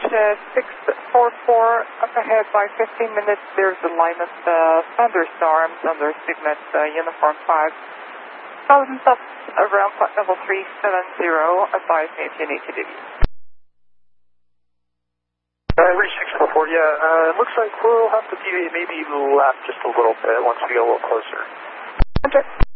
644 up ahead by 15 minutes. There's alignment thunderstorms under Signet Uniform 5. Thousands up around flight level 370. Advise me if you need to deviate. Reach 644, yeah. Looks like we'll have to deviate maybe left just a little bit once we get a little closer. Enter.